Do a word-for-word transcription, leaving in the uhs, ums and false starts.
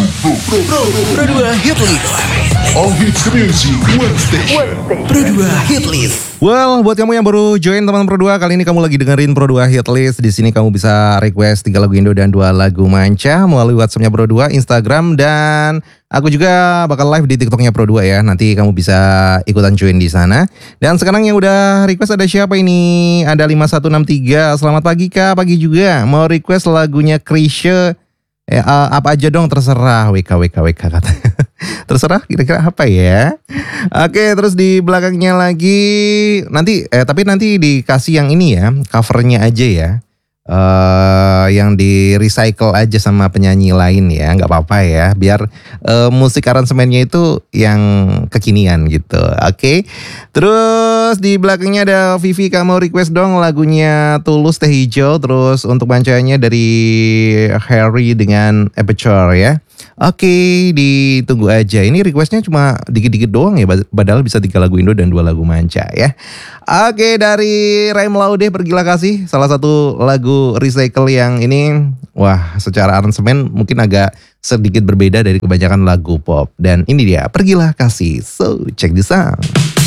Pro dua Hitlist. All hits music, one station. Pro dua Hitlist. Well, buat kamu yang baru join teman Pro dua, kali ini kamu lagi dengerin Pro dua Hitlist. Di sini kamu bisa request tiga lagu Indo dan dua lagu manca melalui WhatsApp-nya Pro dua, Instagram, dan aku juga bakal live di TikTok-nya Pro dua ya. Nanti kamu bisa ikutan join di sana. Dan sekarang yang udah request ada siapa ini? Ada lima satu enam tiga. Selamat pagi Kak, pagi juga. Mau request lagunya Krisye. Eh, uh, apa aja dong, terserah. W K W K W K katanya. Terserah kira-kira apa ya. Oke, terus di belakangnya lagi nanti eh tapi nanti dikasih yang ini ya, covernya aja ya. Uh, yang di recycle aja sama penyanyi lain ya, nggak apa-apa ya, biar uh, musik aransemennya itu yang kekinian gitu. Oke, okay. Terus di belakangnya ada Vivi, kamu request dong lagunya Tulus Teh Hijau, terus untuk bancanya dari Harry dengan Aperture ya. Oke, okay, ditunggu aja. Ini requestnya cuma dikit-dikit doang ya, padahal bisa tiga lagu Indo dan dua lagu manca ya. Oke, okay, dari Raim Laude, Pergilah Kasih, salah satu lagu recycle yang ini, wah, secara aransemen mungkin agak sedikit berbeda dari kebanyakan lagu pop. Dan ini dia, Pergilah Kasih. So, check this out.